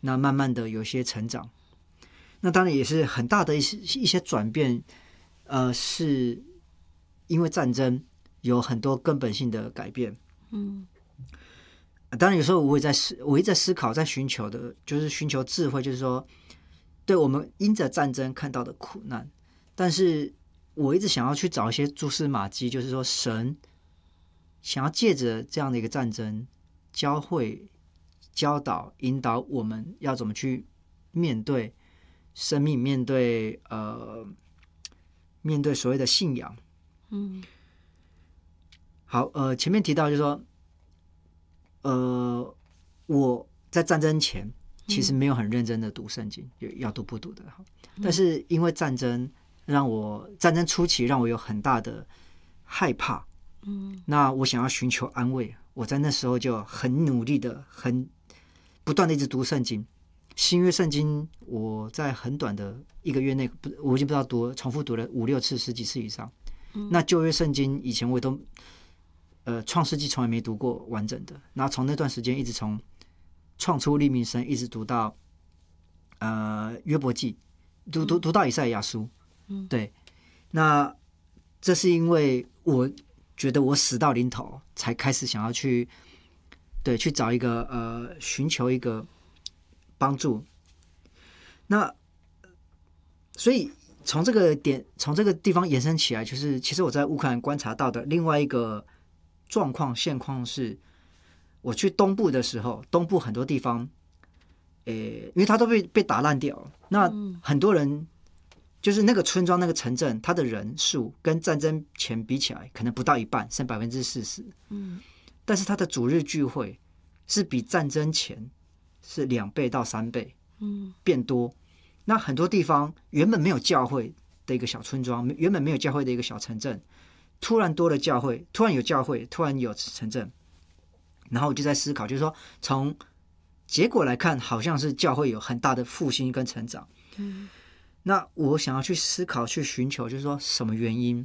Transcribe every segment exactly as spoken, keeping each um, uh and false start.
那慢慢的有些成长，那当然也是很大的一些一些转变，呃，是因为战争有很多根本性的改变。 嗯， 当然有时候我也在思，我一直在思考，在寻求的就是寻求智慧，就是说，对我们因着战争看到的苦难，但是我一直想要去找一些蛛丝马迹，就是说神想要借着这样的一个战争教会、教导、引导我们要怎么去面对生命，面对呃，面对所谓的信仰。 嗯， 好，呃，前面提到就是说，呃，我在战争前其实没有很认真的读圣经，要读不读的。但是因为战争让我战争初期让我有很大的害怕，嗯，那我想要寻求安慰，我在那时候就很努力的、很不断的一直读圣经。新约圣经我在很短的一个月内，不，我已经不知道读重复读了五六次、十几次以上。嗯、那旧约圣经以前我也都，呃，创世纪从来没读过完整的，然后从那段时间一直从创出利民生一直读到呃约伯记，读读读到以赛亚书。嗯，对。那这是因为我觉得我死到临头，才开始想要去，对，去找一个呃，寻求一个帮助。那所以从这个点，从这个地方延伸起来，就是其实我在乌克兰观察到的另外一个状况现况是，我去东部的时候，东部很多地方，诶，因为它都被被打烂掉，那很多人就是那个村庄、那个城镇，它的人数跟战争前比起来，可能不到一半，剩百分之四十。嗯，但是它的主日聚会是比战争前是两倍到三倍，嗯，变多。那很多地方原本没有教会的一个小村庄，原本没有教会的一个小城镇，突然多了教会，突然有教会，突然有城镇。然后我就在思考，就是说从结果来看，好像是教会有很大的复兴跟成长。嗯，那我想要去思考、去寻求，就是说什么原因？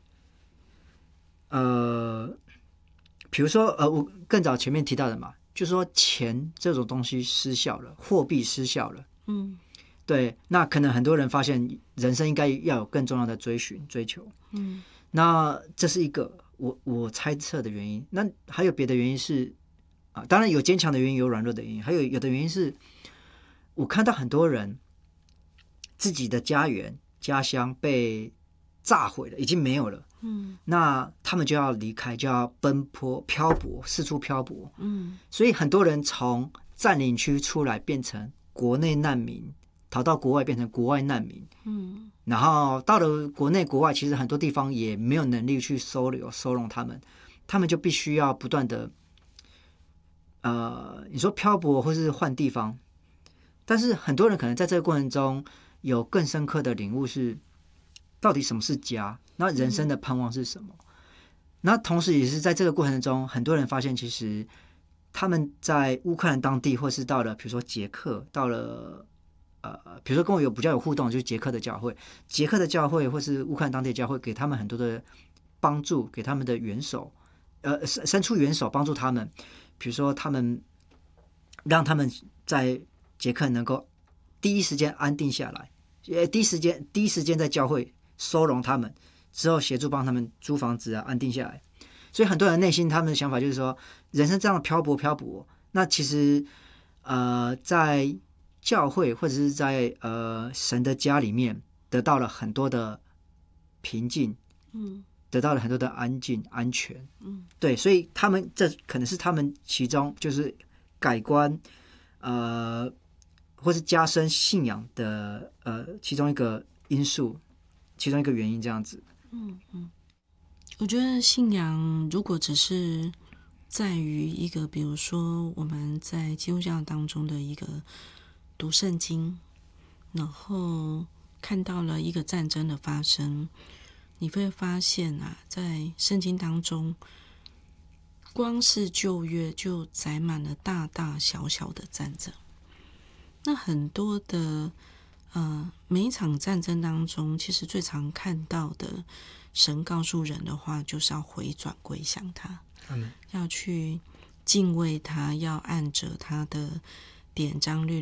呃，比如说，呃，我更早前面提到的嘛，就是说钱这种东西失效了，货币失效了。嗯，对。那可能很多人发现，人生应该要有更重要的追寻、追求。嗯，那这是一个我我猜测的原因。那还有别的原因是啊，当然有坚强的原因，有软弱的原因，还有有的原因是，我看到很多人自己的家园、家乡被炸毁了，已经没有了。嗯，那他们就要离开，就要奔波、漂泊，四处漂泊。嗯，所以很多人从占领区出来，变成国内难民，逃到国外变成国外难民。嗯，然后到了国内、国外，其实很多地方也没有能力去收留、收容他们，他们就必须要不断的，呃，你说漂泊或是换地方，但是很多人可能在这个过程中有更深刻的领悟是，到底什么是家？那人生的盼望是什么？嗯、那同时也是在这个过程中，很多人发现，其实他们在乌克兰当地，或是到了比如说捷克，到了呃，比如说跟我有比较有互动，就是捷克的教会，捷克的教会或是乌克兰当地的教会，给他们很多的帮助，给他们的援手，呃，伸出援手帮助他们。比如说，他们让他们在捷克能够第一时间安定下来，呃，第一时间第一时间在教会收容他们，之后协助帮他们租房子啊，安定下来。所以很多人内心他们的想法就是说，人生这样的漂泊漂泊，那其实呃，在教会或者是在呃神的家里面得到了很多的平静，嗯，得到了很多的安静、安全，嗯，对，所以他们这可能是他们其中就是改观，呃，或是加深信仰的呃其中一个因素，其中一个原因这样子。 嗯嗯，我觉得信仰如果只是在于一个，比如说我们在基督教当中的一个读圣经，然后看到了一个战争的发生，你会发现啊，在圣经当中，光是旧约就载满了大大小小的战争。那很多的呃，每一场战争当中，其实最常看到的，神告诉人的话，就是要回转归向他， 嗯， 要去敬畏他，要按着他的典章律